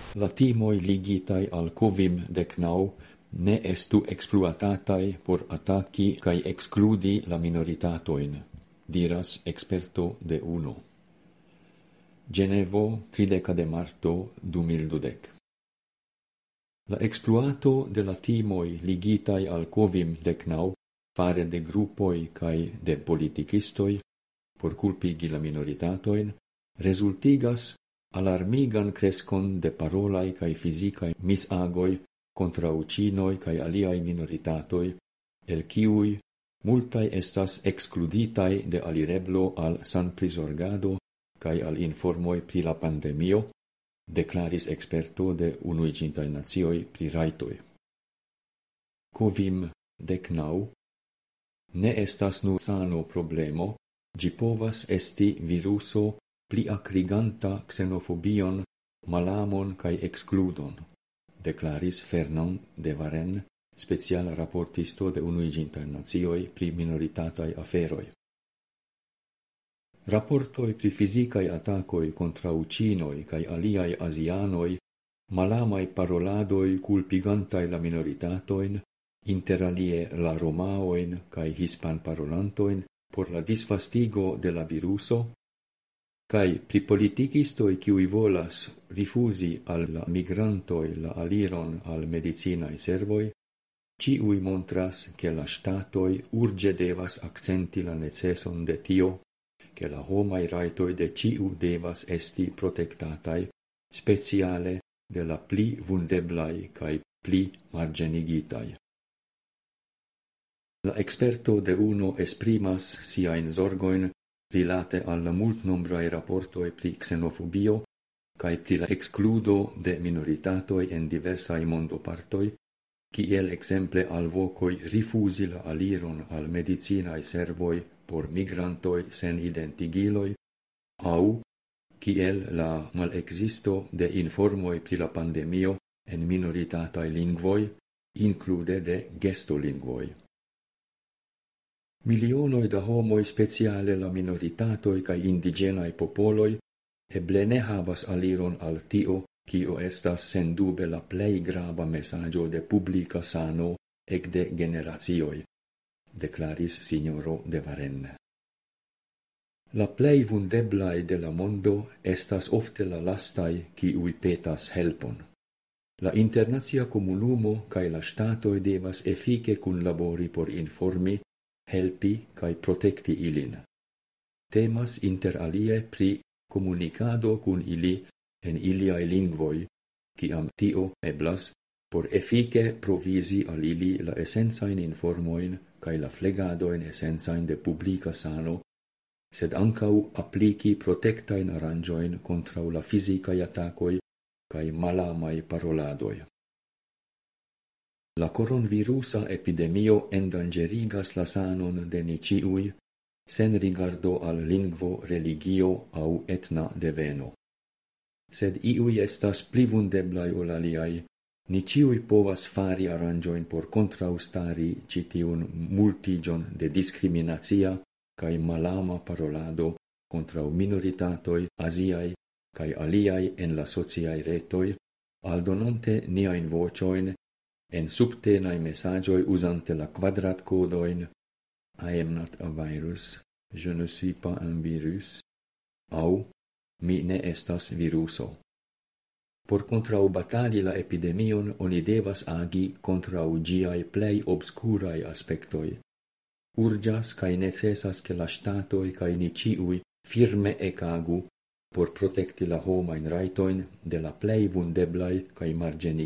La timoi ligitai al COVID-19 ne estu exploatatai por attacchi cae excludi la minoritatoin, diras experto de UNO. Genevo, 30 de marto 2012. La exploato de la timoi ligitai al COVID-19 fare de gruppoi cae de politicistoi por culpigi la minoritatoin resultigas alarmigan crescon de parolai cae fisicae misagoi contra ucinoi cae aliai minoritatoi, el ciui multae estas excluditai de alireblo al sanprisorgado cae al informoi pri la pandemio, declaris experto de Unuigintae Natioi pri raitoi. COVID-19 ne estas nur sano problemo, gi povas esti viruso pli acriganta xenofobion, malamon cae excludon, declaris Fernand de Varenne, speciala raportisto de Unuigintae Natioi pri minoritatai aferoi. Raportoi pri fisicae attacoi contra ucinoi cae aliai asianoi, malamai paroladoi culpigantai la minoritatoin, inter alie la romaoin cae hispan parolantoin por la disvastigo de la viruso, cae pri politicistoi kiui volas rifusi al la migrantoi la aliron al medicinae servoi, ciui montras che la statoi urge devas accenti la necesson de tio, che la homai raitoi de ciu devas esti protectatai, speciale de la pli vulneblai cae pli margenigitai. La experto de UNO esprimas siain zorgoin rilate alla multnombrae raportoi pri xenofobio cae pri la excludo de minoritatoi en diversae mondopartoi, kiel exemple alvocoi rifusi la aliron al medicinae servoi por migrantoi sen identigiloi, au kiel la malexisto de informoi pri la pandemio en minoritatae lingvoi, include de gestolingvoi. Milionoi da homoi speciale la minoritatoi cae indigenae popoloi eble ne havas aliron al tio cio estas sendube la plei grava messaggio de publica sano ec de generatioi, declaris signoro de Varenne. La plei vulneblae de la mondo estas ofte la lastai ciui petas helpon. La internazia comunumo cae la statoi devas efike cunlabori por informi, helpi cae protecti ilin. Temas inter alie pri comunicado cun ili en iliae lingvoi, ciam tio eblas, por efike provisi al ili la essenzain informoin cae la flegadoin essenzain de publica sano, sed ancau applici protectain arrangioin contra la fisicae attacoi cae malamai paroladoi. La coronavirusa epidemio endangerigas la sanon de ni ciui, sen rigardo al lingvo, religio au etna deveno. Sed iui estas pli vulneblai ol aliai, ni ciui povas fari arrangioin por contraustari citiun multigion de discriminatia cae malama parolado contra minoritatoi asiai cae aliai en la sociae retoi, aldonante niain vocioin en subtenae messagioi usante la quadrat codoin I am not a virus, je ne suis pas un virus, au mi ne estas viruso. Por contrau batali la epidemion oni devas agi contrau giae plei obscurae aspectoi. Urgas cae necessas che la statoi cae ni ciui firme ecagu por protecti la homain raitoin de la plei vulneblae cae margeni